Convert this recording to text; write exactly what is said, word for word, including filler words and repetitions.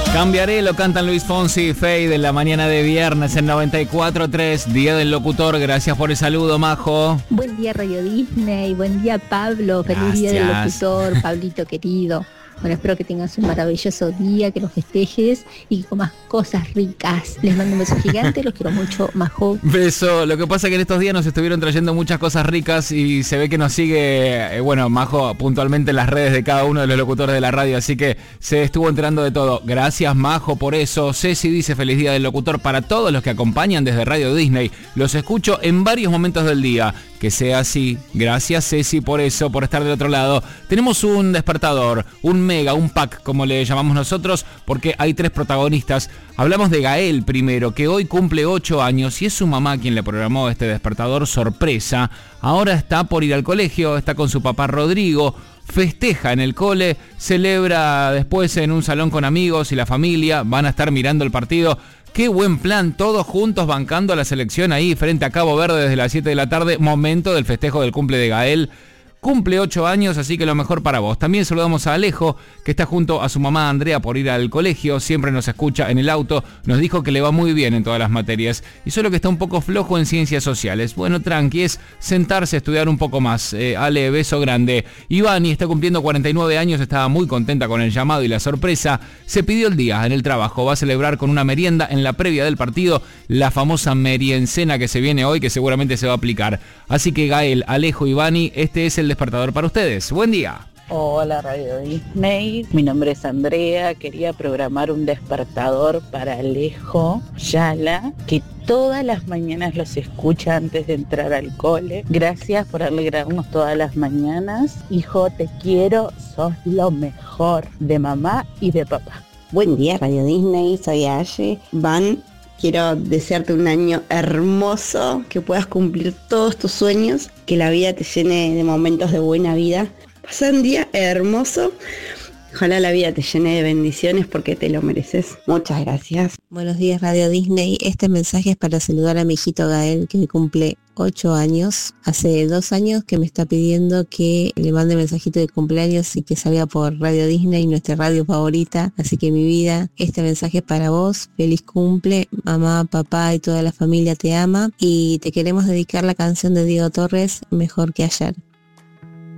Cambiaré, lo cantan Luis Fonsi y Feid en la mañana de viernes en noventa y cuatro punto tres, Día del Locutor. Gracias por el saludo, Majo. Buen día, Radio Disney. Buen día, Pablo. Feliz Gracias. Día del Locutor, Pablito querido. Bueno, espero que tengas un maravilloso día, que los festejes y que comas cosas ricas. Les mando un beso gigante, los quiero mucho, Majo. Beso. Lo que pasa es que en estos días nos estuvieron trayendo muchas cosas ricas y se ve que nos sigue, eh, bueno, Majo, puntualmente en las redes de cada uno de los locutores de la radio, así que se estuvo enterando de todo. Gracias, Majo, por eso. Ceci dice feliz Día del Locutor para todos los que acompañan desde Radio Disney. Los escucho en varios momentos del día. Que sea así. Gracias, Ceci, por eso, por estar del otro lado. Tenemos un despertador, un mega, un pack, como le llamamos nosotros, porque hay tres protagonistas. Hablamos de Gael primero, que hoy cumple ocho años y es su mamá quien le programó este despertador sorpresa. Ahora está por ir al colegio, está con su papá Rodrigo, festeja en el cole, celebra después en un salón con amigos y la familia, van a estar mirando el partido. Qué buen plan, todos juntos bancando a la selección ahí frente a Cabo Verde desde las siete de la tarde, momento del festejo del cumple de Gael. Cumple ocho años, así que lo mejor para vos. También saludamos a Alejo, que está junto a su mamá Andrea por ir al colegio. Siempre nos escucha en el auto. Nos dijo que le va muy bien en todas las materias. Y solo que está un poco flojo en ciencias sociales. Bueno, tranqui, es sentarse a estudiar un poco más. Eh, Ale, beso grande. Ivani está cumpliendo cuarenta y nueve años. Estaba muy contenta con el llamado y la sorpresa. Se pidió el día en el trabajo. Va a celebrar con una merienda en la previa del partido. La famosa meriencena que se viene hoy, que seguramente se va a aplicar. Así que Gael, Alejo, Ivani, este es el despertador para ustedes. Buen día. Hola, Radio Disney. Mi nombre es Andrea. Quería programar un despertador para Alejo Yala, que todas las mañanas los escucha antes de entrar al cole. Gracias por alegrarnos todas las mañanas. Hijo, te quiero. Sos lo mejor de mamá y de papá. Buen día, Radio Disney. Soy Ashe Van. Quiero desearte un año hermoso, que puedas cumplir todos tus sueños, que la vida te llene de momentos de buena vida. Pasa un día hermoso. Ojalá la vida te llene de bendiciones porque te lo mereces. Muchas gracias. Buenos días, Radio Disney. Este mensaje es para saludar a mi hijito Gael, que cumple ocho años. Hace dos años que me está pidiendo que le mande mensajito de cumpleaños y que salga por Radio Disney, nuestra radio favorita. Así que mi vida, este mensaje es para vos. Feliz cumple. Mamá, papá y toda la familia te ama. Y te queremos dedicar la canción de Diego Torres, Mejor que ayer.